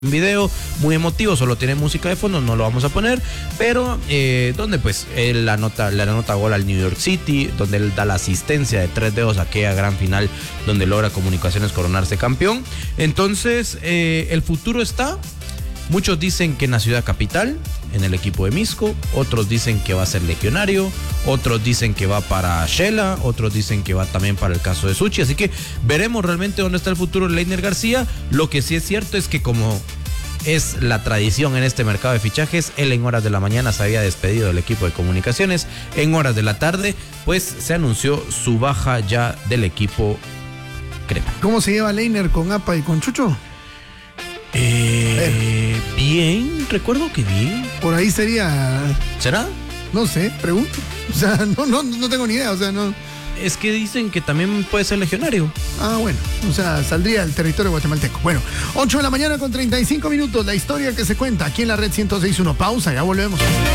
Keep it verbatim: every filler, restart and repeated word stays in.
Un video muy emotivo, solo tiene música de fondo, no lo vamos a poner, pero eh, donde pues él anota, le anota gol al New York City, donde él da la asistencia de tres dedos a aquella gran final donde logra Comunicaciones coronarse campeón. Entonces eh, el futuro está, muchos dicen que en la ciudad capital, en el equipo de Misco, otros dicen que va a ser legionario, otros dicen que va para Shela, otros dicen que va también para el caso de Suchi, así que veremos realmente dónde está el futuro de Leiner García. Lo que sí es cierto es que, como es la tradición en este mercado de fichajes, él en horas de la mañana se había despedido del equipo de Comunicaciones, en horas de la tarde pues se anunció su baja ya del equipo crema. ¿Cómo se lleva Leiner con Apa y con Chucho? Eh, bien, recuerdo que bien. Por ahí sería... ¿Será? No sé, pregunto. O sea, no, no, no tengo ni idea, o sea, no... Es que dicen que también puede ser legionario. Ah, bueno, o sea, saldría del territorio guatemalteco. Bueno, ocho de la mañana con treinta y cinco minutos, la historia que se cuenta aquí en la red ciento seis punto uno. Pausa, ya volvemos.